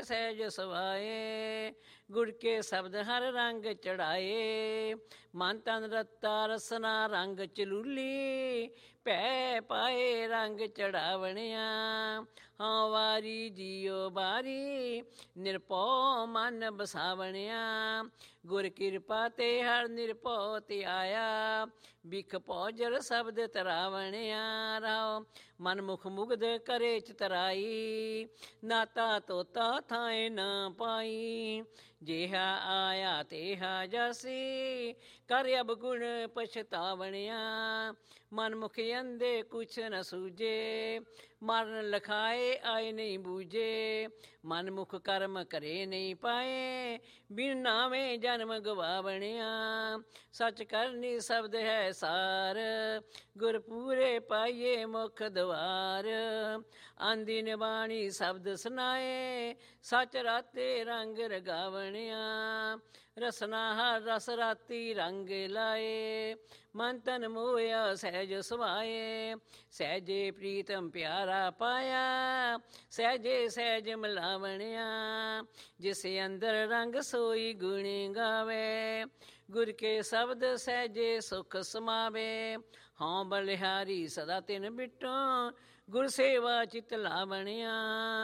सहज सवाए, गुड़ के शब्द हर रंग चढ़ाए। मन तन रत्ता रसना रंग चलूली, पै पाए रंग चढ़ावणिया। हाँ वारी जियो बारी, निरपौ मन बसावणिया। गुर किरपा ते हर निरपौ ते आया, बिख पौजर शब्द तरावणिया। राव मन मुख मुग्ध करे चितराई, नाता तोता थाए न पाई। जेहा आया तेहा जासी, कर अब गुण पछतावणिया। मन मुख अंधे कुछ न सूझे, मरण लखाए आए नहीं बूझे। मन मुख कर्म करे नहीं पाए, बिन नावे जन्म गवावणिया। सच करनी शब्द है सार, गुर पूरे पाइये मुख द्वार। आंदी निबाणी शब्द सुनाए, सच राते रंग रगावणिया। रसना हर रस राती रंग लाए, मन तन मोया सहज सुभाए। सहजे प्रीतम प्यारा पाया, सहजे सहज मिलावणिया। जिसे अंदर रंग सोई गुणी गावे, गुर के शब्द सहजे सुख समावे। हाँ बलिहारी सदा तिन बिटो, गुर सेवा चित लावणिया।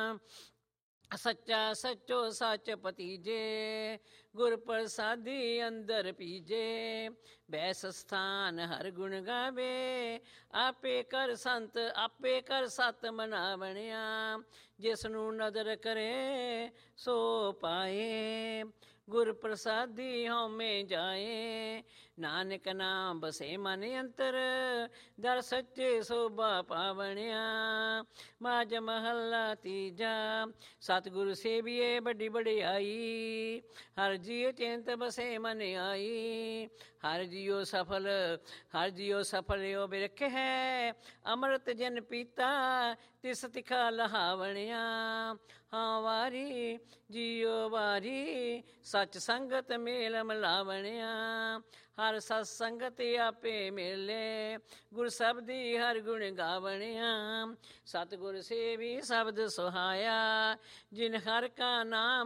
सच्चा सचो सच पतीजे, गुर प्रसादी अंदर पीजे। बैस स्थान हर गुण गावे, आपे कर संत आपे कर सत मनावणिया। जिसनू नदर करे सो पाए, गुर प्रसादी हਉਮੈ जाए। नानक नाम बसे मन अंतर, दर सच्चे शोभा पावणिया। माज महला तीजा, सतगुरु सेविए बड़ी बड़ियाई। हर जियो चिंत बसे मन आई, हर जियो सफल यो बिरख है। अमृत जन पीता तिस तिखा लहावणिया। हाँ वारी जियो वारी, सच संगत मेल मिलावणिया। हर सत संगत आपे मेले, गुर शब्दी हर गुण गावणिया। सतगुर सेवी शब्द सुहाया, जिन हर का नाम